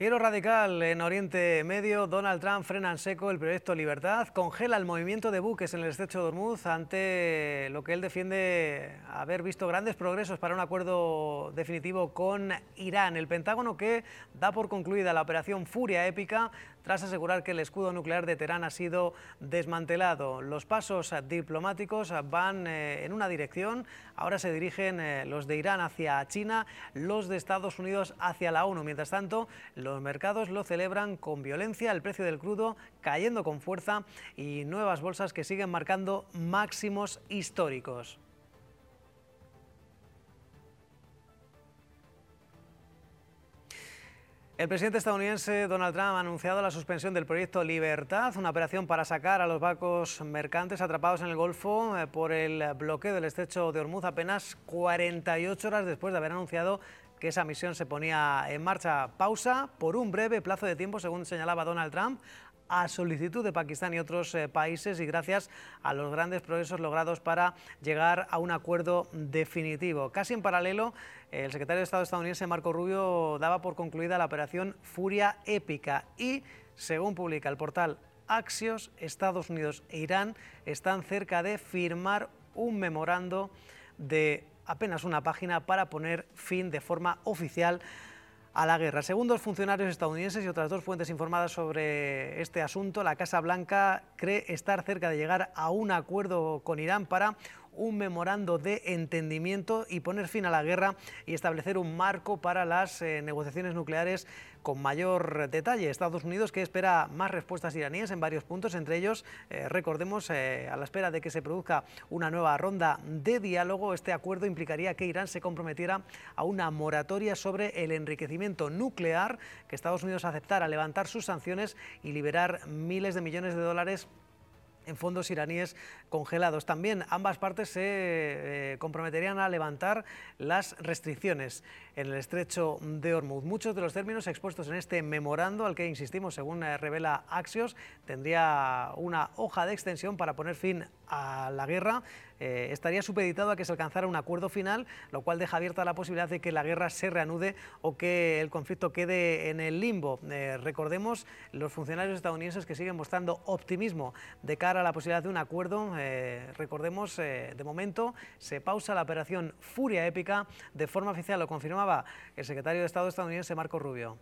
Giro radical en Oriente Medio. Donald Trump frena en seco el proyecto Libertad, congela el movimiento de buques en el estrecho de Hormuz ante lo que él defiende haber visto grandes progresos para un acuerdo definitivo con Irán. El Pentágono, que da por concluida la operación Furia Épica tras asegurar que el escudo nuclear de Teherán ha sido desmantelado. Los pasos diplomáticos van en una dirección. Ahora se dirigen los de Irán hacia China, los de Estados Unidos hacia la ONU. Mientras tanto, los mercados lo celebran con violencia, el precio del crudo cayendo con fuerza y nuevas bolsas que siguen marcando máximos históricos. El presidente estadounidense Donald Trump ha anunciado la suspensión del proyecto Libertad, una operación para sacar a los barcos mercantes atrapados en el Golfo por el bloqueo del estrecho de Hormuz apenas 48 horas después de haber anunciado que esa misión se ponía en marcha. Pausa por un breve plazo de tiempo, según señalaba Donald Trump, a solicitud de Pakistán y otros países, y gracias a los grandes progresos logrados para llegar a un acuerdo definitivo. Casi en paralelo, el secretario de Estado estadounidense Marco Rubio daba por concluida la operación Furia Épica y, según publica el portal Axios, Estados Unidos e Irán están cerca de firmar un memorando de apenas una página para poner fin de forma oficial a la guerra. Según dos funcionarios estadounidenses y otras dos fuentes informadas sobre este asunto, la Casa Blanca cree estar cerca de llegar a un acuerdo con Irán para un memorando de entendimiento y poner fin a la guerra y establecer un marco para las negociaciones nucleares con mayor detalle. Estados Unidos, que espera más respuestas iraníes en varios puntos, entre ellos, recordemos, a la espera de que se produzca una nueva ronda de diálogo. Este acuerdo implicaría que Irán se comprometiera a una moratoria sobre el enriquecimiento nuclear, que Estados Unidos aceptara levantar sus sanciones y liberar miles de millones de dólares en fondos iraníes congelados. También ambas partes se comprometerían a levantar las restricciones en el estrecho de Hormuz. Muchos de los términos expuestos en este memorando, al que insistimos, según revela Axios, tendría una hoja de extensión para poner fin a la guerra. Estaría supeditado a que se alcanzara un acuerdo final, lo cual deja abierta la posibilidad de que la guerra se reanude o que el conflicto quede en el limbo. Recordemos, los funcionarios estadounidenses que siguen mostrando optimismo de cara a la posibilidad de un acuerdo. Recordemos, de momento se pausa la operación Furia Épica. De forma oficial lo confirmaba el secretario de Estado estadounidense Marco Rubio.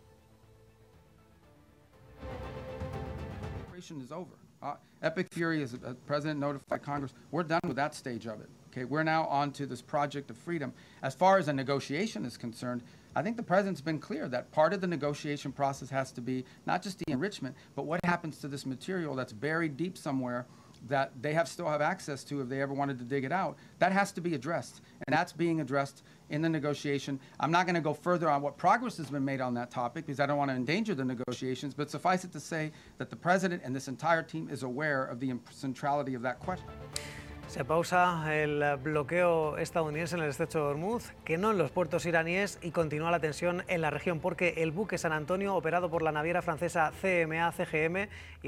Epic Fury, as the President notified Congress, we're done with that stage of it. Okay, we're now on to this project of freedom. As far as a negotiation is concerned, I think the President's been clear that part of the negotiation process has to be not just the enrichment, but what happens to this material that's buried deep somewhere that they still have access to if they ever wanted to dig it out. That has to be addressed, and that's being addressed in the negotiation. I'm not going to go further on what progress has been made on that topic because I don't want to endanger the negotiations, but suffice it to say that the President and this entire team is aware of the centrality of that question. Se pausa el bloqueo estadounidense en el estrecho de Hormuz, que no en los puertos iraníes, y continúa la tensión en la región porque el buque San Antonio, operado por la naviera francesa CMA CGM,